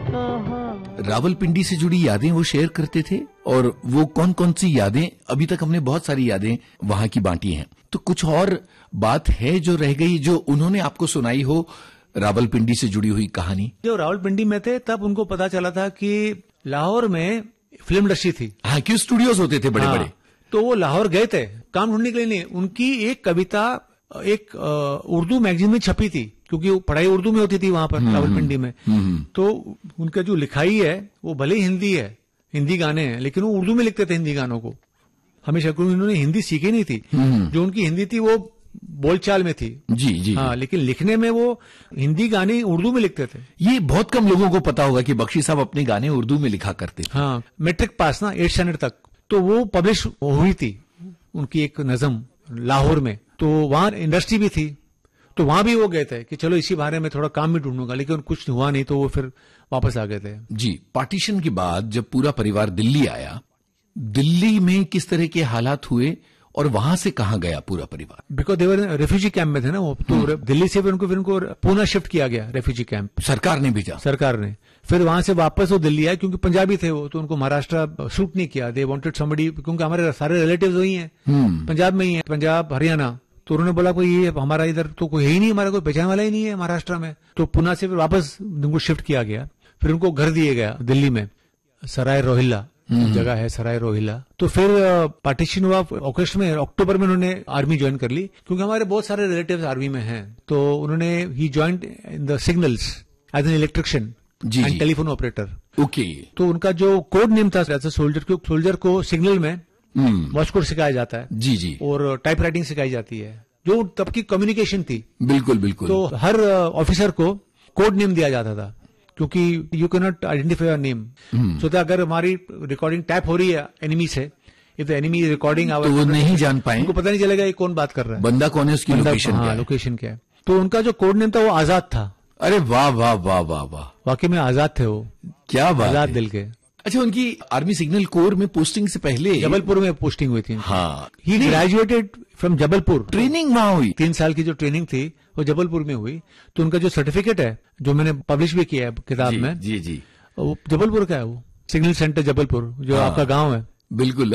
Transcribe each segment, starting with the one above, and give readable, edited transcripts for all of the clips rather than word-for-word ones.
कहा। रावलपिंडी से जुड़ी यादें वो शेयर करते थे, और वो कौन कौन सी यादें, अभी तक हमने बहुत सारी यादें वहां की बांटी हैं, तो कुछ और बात है जो रह गई जो उन्होंने आपको सुनाई हो रावलपिंडी से जुड़ी हुई कहानी? जो रावलपिंडी में थे तब उनको पता चला था कि लाहौर में फिल्म इंडस्ट्री थी। हाँ, क्यों स्टूडियोज होते थे बड़े बड़े। तो वो लाहौर गए थे काम ढूंढने के लिए। नहीं, उनकी एक कविता एक उर्दू मैगजीन में छपी थी, क्योंकि वो पढ़ाई उर्दू में होती थी वहां पर रावलपिंडी में। तो उनका जो लिखाई है वो भले ही हिंदी है, हिंदी गाने हैं, लेकिन वो उर्दू में लिखते थे हिंदी गानों को हमेशा, क्योंकि उन्होंने हिंदी सीखी नहीं थी। जो उनकी हिंदी थी वो बोलचाल में थी। जी जी। हाँ, लेकिन लिखने में वो हिंदी गाने उर्दू में लिखते थे। ये बहुत कम लोगों को पता होगा कि बख्शी साहब अपने गाने उर्दू में लिखा करते थे। हाँ, मैट्रिक पास ना 8th स्टैंडर्ड तक, तो वो पब्लिश हुई थी उनकी एक नज्म लाहौर में। तो वहां इंडस्ट्री भी थी, तो वहां भी वो गए थे कि चलो इसी बारे में थोड़ा काम भी ढूंढूंगा, लेकिन कुछ हुआ नहीं, तो वो फिर वापस आ गए थे। जी, पार्टीशन के बाद जब पूरा परिवार दिल्ली आया, दिल्ली में किस तरह के हालात हुए और वहां से कहां गया पूरा परिवार? बिकॉज देवर रेफ्यूजी कैंप में थे ना वो, तो दिल्ली से फिर उनको पूना शिफ्ट किया गया रेफ्यूजी कैंप, सरकार ने भेजा। सरकार ने। फिर वहां से वापस वो दिल्ली आए, क्योंकि पंजाबी थे वो, तो उनको महाराष्ट्र शूट नहीं किया। दे वांटेड समबडी, क्योंकि हमारे सारे रिलेटिव्स वही हैं, पंजाब में ही है, पंजाब हरियाणा। तो उन्होंने बोला कोई ये हमारा इधर तो कोई है ही नहीं, हमारा कोई पहचान वाला ही नहीं है महाराष्ट्र में। तो पुणे से फिर वापस उनको शिफ्ट किया गया। फिर उनको घर दिए गया दिल्ली में, सराय रोहिल्ला जगह है, सराय रोहिल्ला। तो फिर पार्टीशन हुआ अगस्त में, अक्टूबर में उन्होंने आर्मी ज्वाइन कर ली, क्योंकि हमारे बहुत सारे रिलेटिव्स आर्मी में हैं। तो उन्होंने he joined in the signals as an electrician and telephone operator. Okay. तो उनका जो कोड नेम था एज ए सोल्जर को सिग्नल में वॉच कोड सिखाया जाता है। जी जी। और टाइप राइटिंग सिखाई जाती है, जो तब की कम्युनिकेशन थी। बिल्कुल बिल्कुल। तो हर ऑफिसर को कोड नेम दिया जाता था, क्योंकि you can not identify your name. सो अगर हमारी रिकॉर्डिंग टैप हो रही है एनिमी से, if the enemy is recording our, तो वो नहीं जान पाए, उनको पता नहीं चलेगा ये कौन बात कर रहा है, बंदा कौन है, उसकी लोकेशन क्या है। लोकेशन क्या है। तो उनका जो कोड नेम था वो आजाद था। अरे वाह वाह वाह वाह वाह, वाकई में आजाद थे वो, क्या बात, आजाद दिल के। अच्छा, उनकी आर्मी सिग्नल कोर में पोस्टिंग से पहले जबलपुर में पोस्टिंग हुई थी। हाँ, ही ग्रेजुएटेड फ्रॉम जबलपुर। ट्रेनिंग वहां हुई, 3 साल की जो ट्रेनिंग थी वो जबलपुर में हुई। तो उनका जो सर्टिफिकेट है, जो मैंने पब्लिश भी किया है किताब में, जी जी, वो जबलपुर का है, वो सिग्नल सेंटर जबलपुर, जो आपका गांव है। बिल्कुल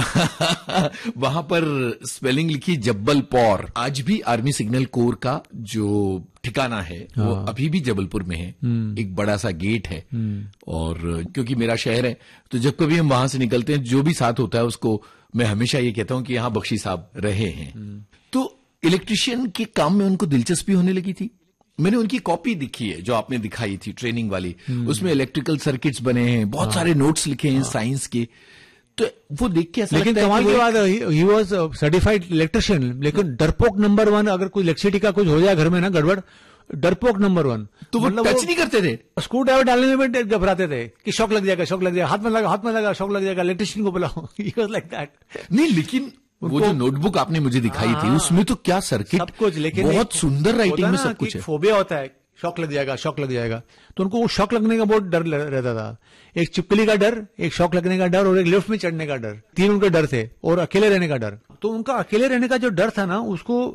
वहां पर स्पेलिंग लिखी जब्बलपौर। आज भी आर्मी सिग्नल कोर का जो ठिकाना है वो अभी भी जबलपुर में है। एक बड़ा सा गेट है, और क्योंकि मेरा शहर है, तो जब कभी हम वहां से निकलते हैं, जो भी साथ होता है उसको मैं हमेशा ये कहता हूं कि यहाँ बख्शी साहब रहे हैं। तो इलेक्ट्रिशियन के काम में उनको दिलचस्पी होने लगी थी। मैंने उनकी कॉपी दिखी है जो आपने दिखाई थी ट्रेनिंग वाली, उसमें इलेक्ट्रिकल सर्किट्स बने हैं, बहुत सारे नोट्स लिखे हैं साइंस के। तो वो देख के ऐसा लेकिन लगता है कमाल की बात है, ही वाज सर्टिफाइड इलेक्ट्रिशियन, लेकिन डरपोक नंबर 1। अगर कोई इलेक्ट्रिसिटी का कुछ हो जाए घर में ना गड़बड़, डरपोक नंबर 1। तो वो टच नहीं करते थे, स्क्रू ड्राइवर डालने में भी घबराते थे कि शॉक लग जाएगा, शॉक लग जाएगा, हाथ में लगा शॉक लग जाएगा, इलेक्ट्रिशियन को बुलाओ। He was like that. नहीं, लेकिन वो जो नोटबुक आपने मुझे दिखाई थी उसमें तो क्या सर्किट, सब कुछ, लेकिन बहुत सुंदर राइटिंग में सब कुछ है। फोबिया होता है, शॉक लग जाएगा, शॉक लग जाएगा। तो उनको वो शॉक लगने का बहुत डर रहता था। एक चिपकली का डर, एक शॉक लगने का डर, और एक लिफ्ट में चढ़ने का डर। 3 उनके डर थे, और अकेले रहने का डर। तो उनका अकेले रहने का जो डर था ना, उसको